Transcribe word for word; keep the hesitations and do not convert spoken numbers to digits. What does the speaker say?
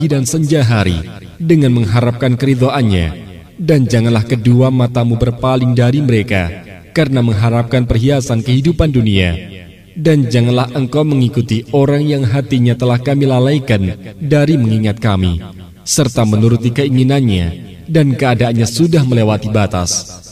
dan senja hari dengan mengharapkan keridhaannya. Dan janganlah kedua matamu berpaling dari mereka karena mengharapkan perhiasan kehidupan dunia. Dan janganlah engkau mengikuti orang yang hatinya telah kami lalaikan dari mengingat kami, serta menuruti keinginannya dan keadaannya sudah melewati batas.